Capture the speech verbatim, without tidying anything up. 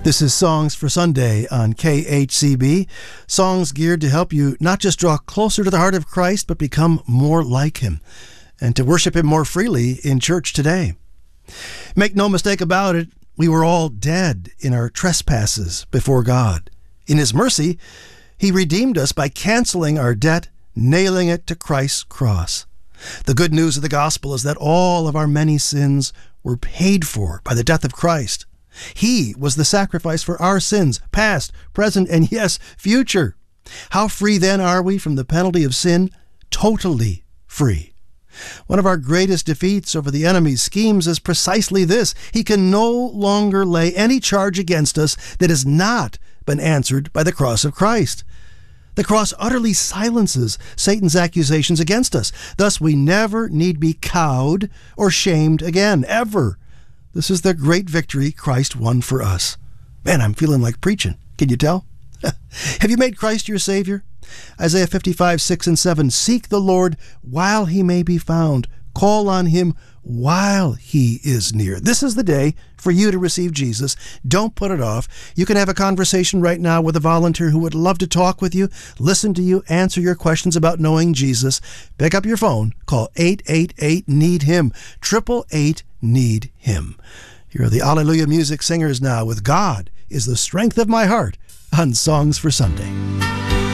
This is Songs for Sunday on K H C B. Songs geared to help you not just draw closer to the heart of Christ, but become more like Him and to worship Him more freely in church today. Make no mistake about it, we were all dead in our trespasses before God. In His mercy, He redeemed us by canceling our debt, nailing it to Christ's cross. The good news of the gospel is that all of our many sins were paid for by the death of Christ. He was the sacrifice for our sins, past, present, and yes, future. How free then are we from the penalty of sin? Totally free. One of our greatest defeats over the enemy's schemes is precisely this. He can no longer lay any charge against us that has not been answered by the cross of Christ. The cross utterly silences Satan's accusations against us. Thus, we never need be cowed or shamed again, ever. This is the great victory Christ won for us. Man, I'm feeling like preaching. Can you tell? Have you made Christ your Savior? Isaiah fifty-five, six and seven, seek the Lord while He may be found. Call on Him while He is near. This is the day for you to receive Jesus. Don't put it off. You can have a conversation right now with a volunteer who would love to talk with you, listen to you, answer your questions about knowing Jesus. Pick up your phone. Call eight eight eight, need him, eight eight eight, need him. Here are the Alleluia Music Singers now with God is the Strength of My Heart on Songs for Sunday.